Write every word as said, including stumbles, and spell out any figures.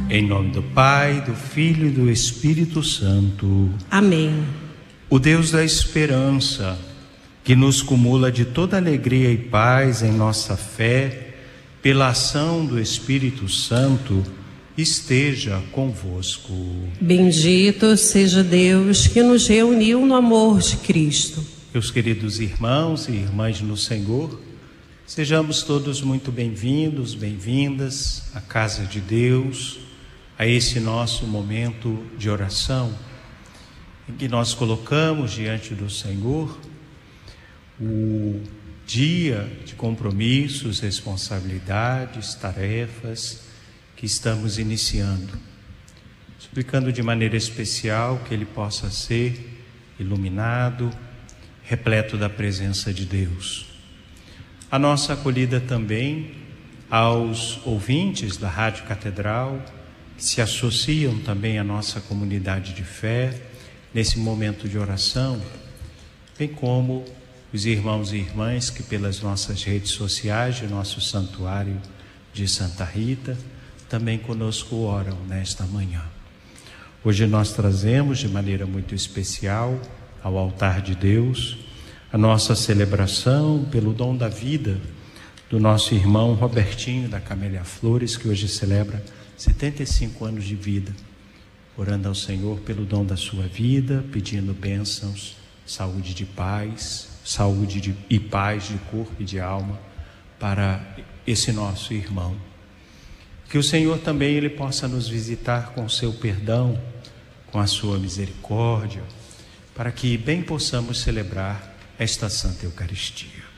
Em nome do Pai, do Filho e do Espírito Santo. Amém. O Deus da esperança, que nos cumula de toda alegria e paz em nossa fé, pela ação do Espírito Santo, esteja convosco. Bendito seja Deus que nos reuniu no amor de Cristo. Meus queridos irmãos e irmãs no Senhor, sejamos todos muito bem-vindos, bem-vindas à casa de Deus, a esse nosso momento de oração, em que nós colocamos diante do Senhor o dia de compromissos, responsabilidades, tarefas que estamos iniciando, suplicando de maneira especial que ele possa ser iluminado, repleto da presença de Deus. A nossa acolhida também aos ouvintes da Rádio Catedral, que se associam também à nossa comunidade de fé, nesse momento de oração, bem como os irmãos e irmãs que pelas nossas redes sociais de nosso santuário de Santa Rita, também conosco oram nesta manhã. Hoje nós trazemos de maneira muito especial ao altar de Deus a nossa celebração pelo dom da vida do nosso irmão Robertinho da Camélia Flores, que hoje celebra setenta e cinco anos de vida, orando ao Senhor pelo dom da sua vida, pedindo bênçãos, saúde de paz, saúde de, e paz de corpo e de alma para esse nosso irmão. Que o Senhor também ele possa nos visitar com o seu perdão, com a sua misericórdia, para que bem possamos celebrar esta Santa Eucaristia.